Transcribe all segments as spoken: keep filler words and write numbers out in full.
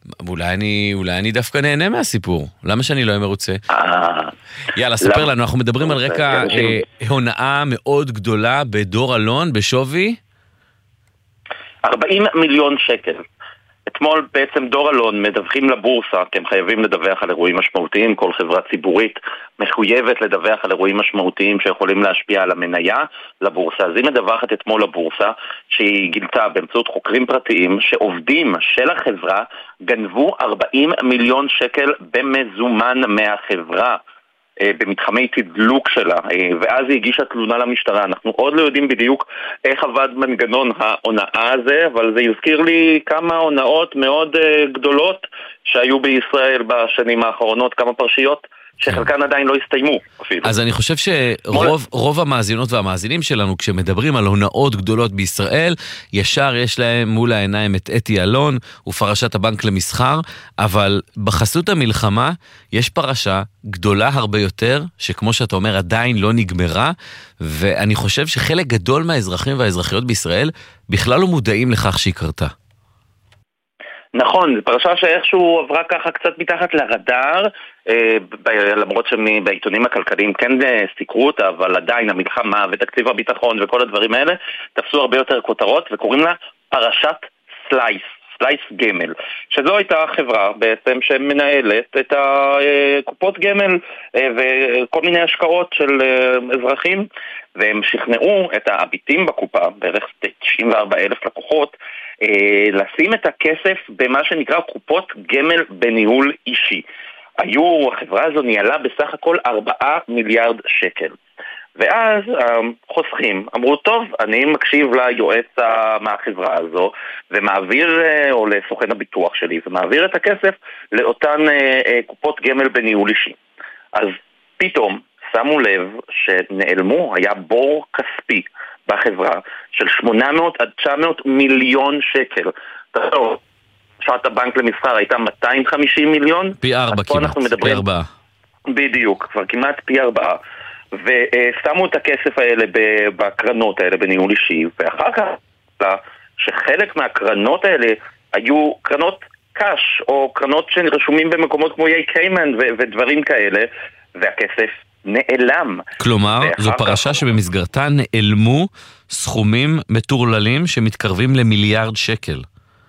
אולי אני, אולי אני דווקא נהנה מהסיפור. למה שאני לא מרוצה? יאללה, ספר לנו, אנחנו מדברים על רקע הונאה מאוד גדולה בדור אלון, בשווי? ארבעים מיליון שקל. אתמול בעצם דור אלון מדווחים לבורסה, כי הם חייבים לדווח על אירועים משמעותיים, כל חברה ציבורית מחויבת לדווח על אירועים משמעותיים שיכולים להשפיע על המניה לבורסה. אז היא מדווחת אתמול לבורסה שהיא גילתה באמצעות חוקרים פרטיים שעובדים של החברה גנבו ארבעים מיליון שקל במזומן מהחברה במתחמי תדלוק שלה, ואז היא הגישה תלונה למשטרה. אנחנו עוד לא יודעים בדיוק איך עבד מנגנון ההונאה הזה, אבל זה יזכיר לי כמה הונאות מאוד גדולות שהיו בישראל בשנים האחרונות, כמה פרשיות שחלקן עדיין לא הסתיימו אפילו. אז אני חושב שרוב רוב המאזינות והמאזינים שלנו, כשמדברים על הונאות גדולות בישראל, ישר יש להם מול העיניים את אתי אלון ופרשת הבנק למסחר, אבל בחסות המלחמה יש פרשה גדולה הרבה יותר, שכמו שאתה אומר עדיין לא נגמרה, ואני חושב שחלק גדול מהאזרחים והאזרחיות בישראל בכלל לא מודעים לכך שהיא קרתה. נכון, זו פרשה שאיכשהו עברה ככה קצת מתחת לרדאר, למרות שבעיתונים הכלכליים כן סיקרו אותה, אבל עדיין המלחמה ותקציב הביטחון וכל הדברים האלה תפסו הרבה יותר כותרות, וקוראים לה פרשת סלייס, סלייס גמל, שזו הייתה חברה בעצם שמנהלת את הקופות גמל וכל מיני השקעות של אזרחים, והם שכנעו את העמיתים בקופה, בערך תשעים וארבעה אלף לקוחות, לשים את הכסף במה שנקרא קופות גמל בניהול אישי. היו, החברה הזו ניהלה בסך הכל ארבעה מיליארד שקל. ואז החוסכים אמרו, טוב, אני מקשיב ליועץ מהחברה הזו, ומעביר, או לסוכן הביטוח שלי, ומעביר את הכסף לאותן קופות גמל בניהול אישי. אז פתאום שמו לב שנעלמו, היה בור כספי בחברה של שמונה מאות עד תשע מאות מיליון שקל. טוב, שעת הבנק למסחר הייתה מאתיים וחמישים מיליון. פי ארבע כמעט, פי ארבע. בדיוק, כבר כמעט פי ארבע. ושמו את הכסף האלה בקרנות האלה בניהול אישי, ואחר כך שחלק מהקרנות האלה היו קרנות קש, או קרנות שרשומים במקומות כמו איי קיימן ודברים כאלה, והכסף נעלם. כלומר, זו פרשה שבמסגרתה נעלמו סכומים מטורללים שמתקרבים למיליארד שקל.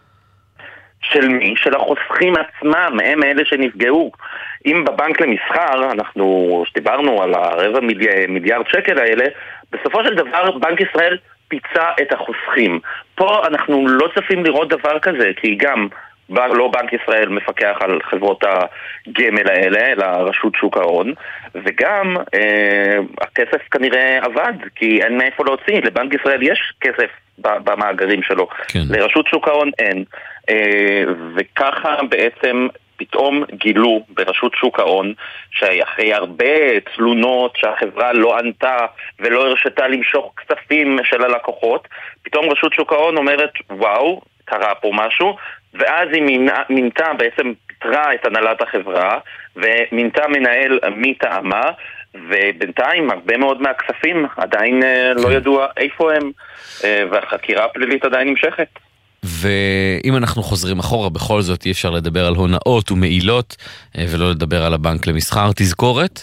של מי? של החוסכים עצמם, הם אלה שנפגעו. אם בבנק למסחר, אנחנו שדיברנו על הרבע מיליארד שקל האלה, בסופו של דבר בנק ישראל פיצה את החוסכים. פה אנחנו לא צפים לראות דבר כזה, כי גם לא בנק ישראל מפקח על חברות הגמל האלה, אלא רשות שוק ההון, וגם אה, הכסף כנראה עבד, כי אין מאיפה להוציא. לבנק ישראל יש כסף במאגרים שלו, כן. לרשות שוק ההון אין. אה, וככה בעצם פתאום גילו ברשות שוק ההון, שאחרי הרבה תלונות שהחברה לא ענתה ולא הרשתה למשוך כספים של הלקוחות, פתאום רשות שוק ההון אומרת, וואו, קרה פה משהו, ואז היא מינה, מינתה, בעצם פיתרה את הנהלת החברה, ומינתה מנהל מטעמה, ובינתיים הרבה מאוד מהכספים עדיין לא ידוע איפה הם, והחקירה הפלילית עדיין נמשכת. ואם אנחנו חוזרים אחורה, בכל זאת אי אפשר לדבר על הונאות ומעילות, ולא לדבר על הבנק למסחר. תזכורת?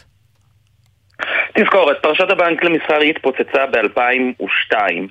תזכורת, פרשת הבנק למסחר היא התפוצצה ב-אלפיים ושתיים,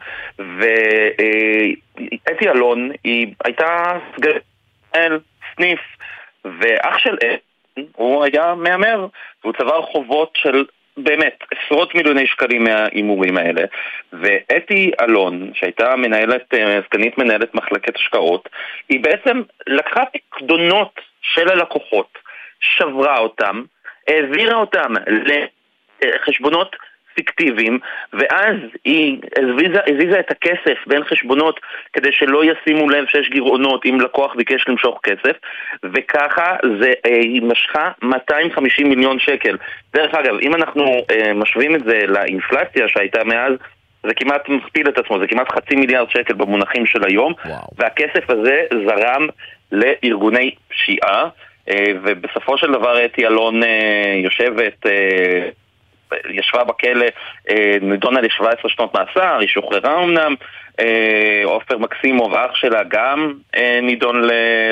ואתי אלון היא הייתה סגן סניף, ואח של אתי הוא היה מאמר, והוא צבר חובות של באמת עשרות מיליוני שקלים מהאימורים האלה. ואתי אלון, שהייתה מנהלת, סגנית מנהלת מחלקת השקעות, היא בעצם לקחה פקדונות של הלקוחות, שברה אותם, העבירה אותם לחשבונות פיקטיביים, ואז היא הזיזה, הזיזה את הכסף בין חשבונות כדי שלא ישימו לב שיש גירעונות אם לקוח ביקש למשוך כסף, וככה זה, היא משכה מאתיים וחמישים מיליון שקל. דרך אגב, אם אנחנו אה, משווים את זה לאינפלציה שהייתה מאז, זה כמעט מכפיל את עצמו, זה כמעט חצי מיליארד שקל במונחים של היום, וואו. והכסף הזה זרם לארגוני פשיעה, אה, ובסופו של דבר אתי אלון אה, יושבת... אה, ישבה בכלא, נדונה ל-שבע עשרה שנות מאסר, היא שוחררה אמנם, עופר מקסימוב, אח שלה, גם נידון